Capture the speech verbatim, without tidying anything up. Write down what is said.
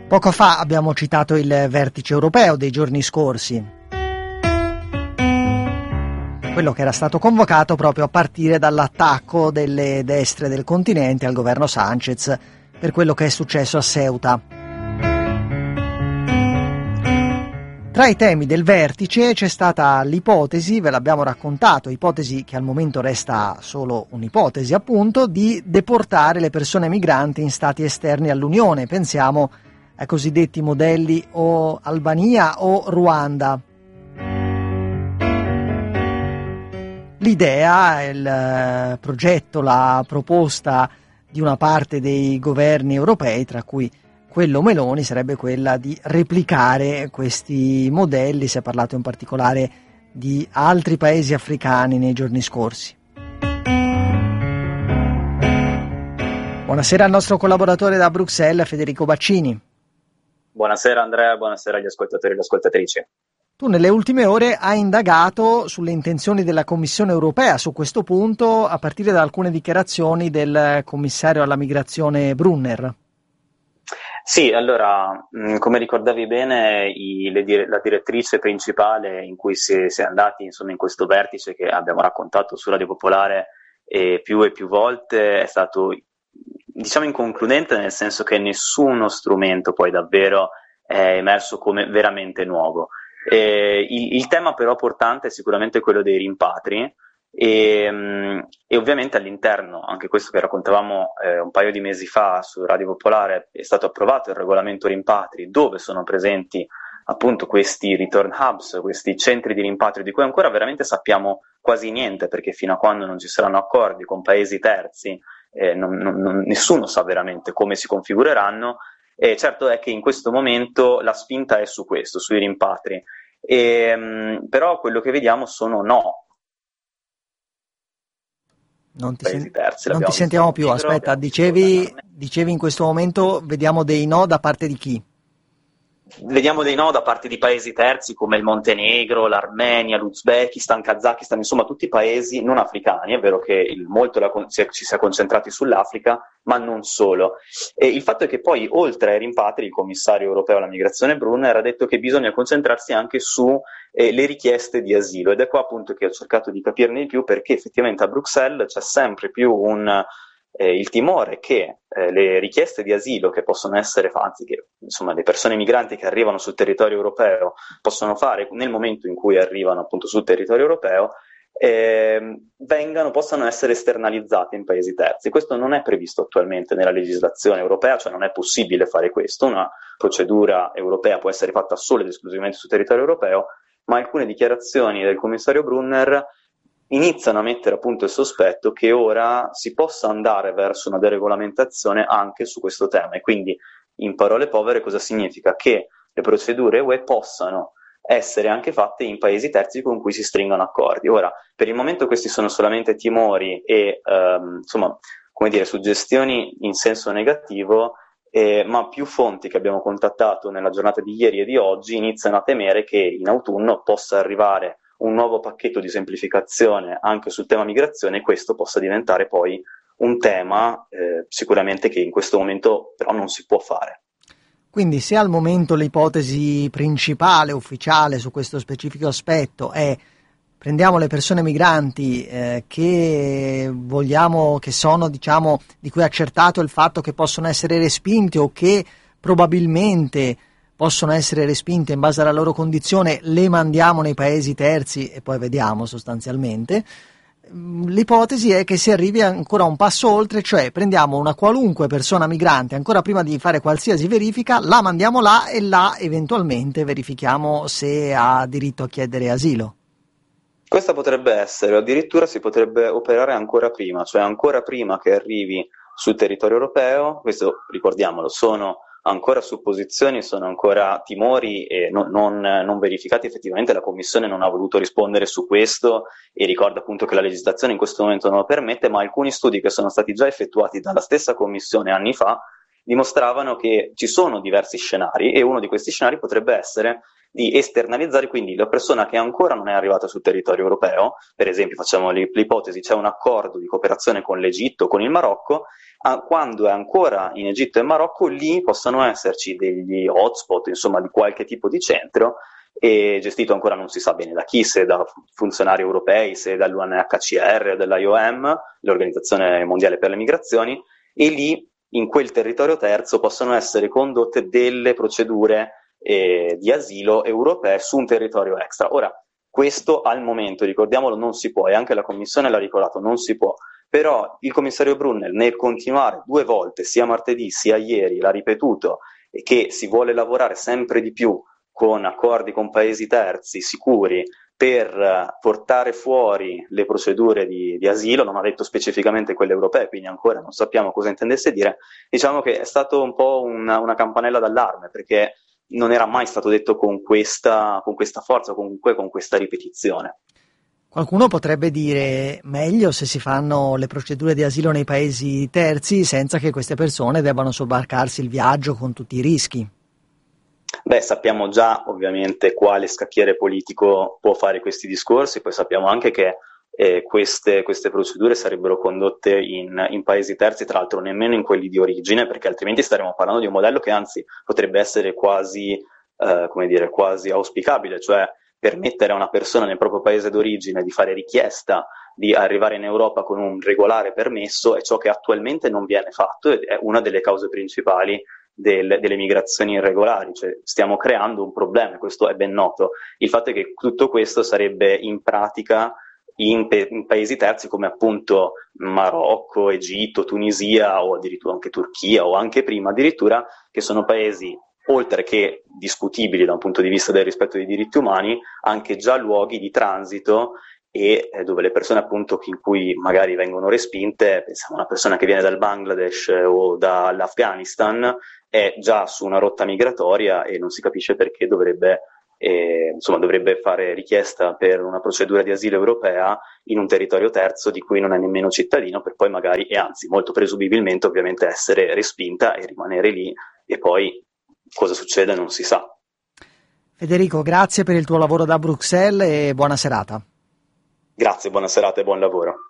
Poco fa abbiamo citato il vertice europeo dei giorni scorsi, quello che era stato convocato proprio a partire dall'attacco delle destre del continente al governo Sanchez per quello che è successo a Ceuta. Tra i temi del vertice c'è stata l'ipotesi, ve l'abbiamo raccontato, ipotesi che al momento resta solo un'ipotesi appunto, di deportare le persone migranti in stati esterni all'Unione. Pensiamo ai cosiddetti modelli o Albania o Ruanda. L'idea, il progetto, la proposta di una parte dei governi europei, tra cui quello Meloni, sarebbe quella di replicare questi modelli. Si è parlato in particolare di altri paesi africani nei giorni scorsi. Buonasera al nostro collaboratore da Bruxelles, Federico Baccini. Buonasera Andrea, buonasera agli ascoltatori e alle ascoltatrici. Tu nelle ultime ore hai indagato sulle intenzioni della Commissione europea su questo punto, a partire da alcune dichiarazioni del commissario alla migrazione Brunner. Sì, allora, come ricordavi bene, i, le, la direttrice principale in cui si, si è andati insomma, in questo vertice che abbiamo raccontato su Radio Popolare e più e più volte è stato, diciamo, inconcludente, nel senso che nessuno strumento poi davvero è emerso come veramente nuovo. Eh, il, il tema però portante è sicuramente quello dei rimpatri. E, e ovviamente all'interno, anche questo che raccontavamo eh, un paio di mesi fa su Radio Popolare, è stato approvato il regolamento rimpatri, dove sono presenti appunto questi return hubs, questi centri di rimpatrio di cui ancora veramente sappiamo quasi niente, perché fino a quando non ci saranno accordi con paesi terzi eh, non, non, non, nessuno sa veramente come si configureranno. E certo è che in questo momento la spinta è su questo, sui rimpatri, e, mh, però quello che vediamo sono no. Non ti, sen- non ti sentiamo più, aspetta, dicevi, dicevi in questo momento vediamo dei no da parte di chi? Vediamo dei no da parte di paesi terzi come il Montenegro, l'Armenia, l'Uzbekistan, Kazakistan, insomma tutti i paesi non africani. È vero che il, molto la, ci si è concentrati sull'Africa, ma non solo. E il fatto è che poi, oltre ai rimpatri, il commissario europeo alla migrazione Brunner ha detto che bisogna concentrarsi anche su eh, le richieste di asilo, ed è qua appunto che ho cercato di capirne di più, perché effettivamente a Bruxelles c'è sempre più un... Eh, il timore che eh, le richieste di asilo che possono essere fatte, che insomma le persone migranti che arrivano sul territorio europeo possono fare nel momento in cui arrivano appunto sul territorio europeo, eh, vengano, possano essere esternalizzate in paesi terzi. Questo non è previsto attualmente nella legislazione europea, cioè non è possibile fare questo. Una procedura europea può essere fatta solo ed esclusivamente sul territorio europeo, ma alcune dichiarazioni del commissario Brunner iniziano a mettere appunto il sospetto che ora si possa andare verso una deregolamentazione anche su questo tema. E quindi, in parole povere, cosa significa? Che le procedure U E possano essere anche fatte in paesi terzi con cui si stringono accordi. Ora, per il momento questi sono solamente timori e ehm, insomma, come dire, suggestioni in senso negativo, eh, ma più fonti che abbiamo contattato nella giornata di ieri e di oggi iniziano a temere che in autunno possa arrivare un nuovo pacchetto di semplificazione anche sul tema migrazione, e questo possa diventare poi un tema eh, sicuramente che in questo momento però non si può fare. Quindi se al momento l'ipotesi principale, ufficiale su questo specifico aspetto è prendiamo le persone migranti eh, che vogliamo, che sono, diciamo, di cui è accertato il fatto che possono essere respinti o che probabilmente possono essere respinte in base alla loro condizione, le mandiamo nei paesi terzi e poi vediamo sostanzialmente. L'ipotesi è che si arrivi ancora un passo oltre, cioè prendiamo una qualunque persona migrante ancora prima di fare qualsiasi verifica, la mandiamo là e là eventualmente verifichiamo se ha diritto a chiedere asilo. Questa potrebbe essere, o addirittura si potrebbe operare ancora prima, cioè ancora prima che arrivi sul territorio europeo. Questo, ricordiamolo, sono ancora supposizioni, sono ancora timori e non, non, non verificati. Effettivamente la Commissione non ha voluto rispondere su questo e ricorda appunto che la legislazione in questo momento non lo permette, ma alcuni studi che sono stati già effettuati dalla stessa Commissione anni fa dimostravano che ci sono diversi scenari, e uno di questi scenari potrebbe essere di esternalizzare, quindi la persona che ancora non è arrivata sul territorio europeo, per esempio facciamo l'ipotesi, c'è un accordo di cooperazione con l'Egitto, con il Marocco, Ah, quando è ancora in Egitto e Marocco, lì possono esserci degli hotspot, insomma di qualche tipo di centro, e gestito ancora non si sa bene da chi, se da funzionari europei, se dall'U N H C R, dall'I O M, l'Organizzazione Mondiale per le Migrazioni, e lì in quel territorio terzo possono essere condotte delle procedure eh, di asilo europee su un territorio extra. Ora, questo al momento, ricordiamolo, non si può, e anche la Commissione l'ha ricordato, non si può. Però il commissario Brunner, nel continuare due volte, sia martedì sia ieri, l'ha ripetuto, e che si vuole lavorare sempre di più con accordi con paesi terzi sicuri per portare fuori le procedure di, di asilo, non ha detto specificamente quelle europee, quindi ancora non sappiamo cosa intendesse dire. Diciamo che è stato un po' una, una campanella d'allarme, perché non era mai stato detto con questa, con questa forza, comunque con questa ripetizione. Qualcuno potrebbe dire meglio se si fanno le procedure di asilo nei paesi terzi senza che queste persone debbano sobbarcarsi il viaggio con tutti i rischi. Beh, sappiamo già ovviamente quale scacchiere politico può fare questi discorsi, poi sappiamo anche che eh, queste, queste procedure sarebbero condotte in, in paesi terzi, tra l'altro nemmeno in quelli di origine, perché altrimenti staremo parlando di un modello che anzi potrebbe essere quasi, eh, come dire, quasi auspicabile, cioè permettere a una persona nel proprio paese d'origine di fare richiesta di arrivare in Europa con un regolare permesso è ciò che attualmente non viene fatto ed è una delle cause principali del, delle migrazioni irregolari, cioè stiamo creando un problema, questo è ben noto. Il fatto è che tutto questo sarebbe in pratica in, pe- in paesi terzi come appunto Marocco, Egitto, Tunisia o addirittura anche Turchia o anche prima addirittura, che sono paesi oltre che discutibili da un punto di vista del rispetto dei diritti umani, anche già luoghi di transito e eh, dove le persone appunto in cui magari vengono respinte, pensiamo a una persona che viene dal Bangladesh eh, o dall'Afghanistan, è già su una rotta migratoria e non si capisce perché dovrebbe, eh, insomma, dovrebbe fare richiesta per una procedura di asilo europea in un territorio terzo di cui non è nemmeno cittadino, per poi magari, e anzi molto presumibilmente ovviamente, essere respinta e rimanere lì e poi cosa succede non si sa. Federico, grazie per il tuo lavoro da Bruxelles e buona serata. Grazie, buona serata e buon lavoro.